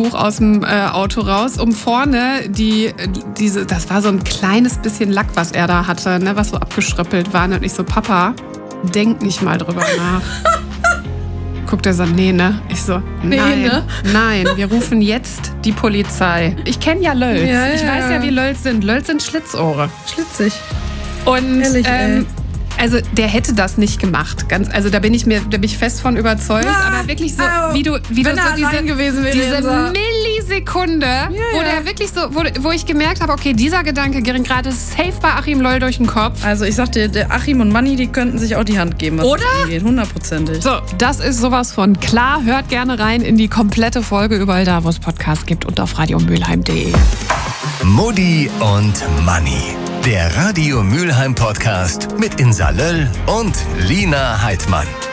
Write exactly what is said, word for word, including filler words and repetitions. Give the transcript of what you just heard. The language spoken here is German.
Tuch aus dem äh, Auto raus, um vorne die, diese, das war so ein kleines bisschen Lack, was er da hatte, ne, was so abgeschröppelt war. Und ich so, Papa, denk nicht mal drüber nach. Guckt er so, nee, ne? Ich so, nee, nein, ne? nein, wir rufen jetzt die Polizei. Ich kenne ja Lölz. Ja, ja. Ich weiß ja, wie Lölz sind. Lölz sind Schlitzohre. Schlitzig. Und Ehrlich, ähm, also der hätte das nicht gemacht. Ganz, also da bin ich mir, da bin ich fest von überzeugt. Ah, aber wirklich so, au, wie du, wie wenn du er so diese, allein gewesen wäre, diese Jensa. Millisekunde, ja, wo ja. der wirklich so, wo, wo ich gemerkt habe, okay, dieser Gedanke ging gerade safe bei Achim Loll durch den Kopf. Also ich sag dir, der Achim und Manni, die könnten sich auch die Hand geben, was Oder? das angeht. Hundertprozentig. So, das ist sowas von klar. Hört gerne rein in die komplette Folge überall da, wo es Podcasts gibt und auf radio mülheim punkt de. Mutti und Manni. Der Radio Mülheim Podcast mit Insa Löll und Lina Heidmann.